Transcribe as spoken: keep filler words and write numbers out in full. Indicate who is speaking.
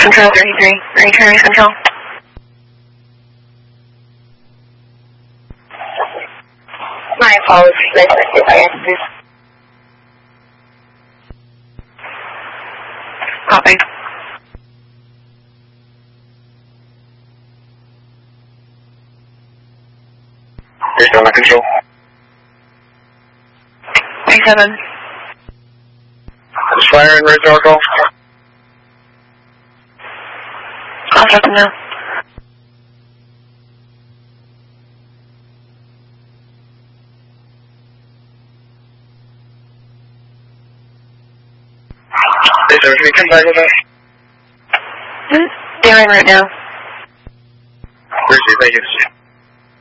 Speaker 1: Control thirty-three, return control. My apologies, I if I answered this. Copy.
Speaker 2: There's no control.
Speaker 1: twenty-seven.
Speaker 2: Is fire in red door golf?
Speaker 1: I'll start them now.
Speaker 2: Is there a come back with that?
Speaker 1: Hmm? They're in right now.
Speaker 2: Where's the Vegas?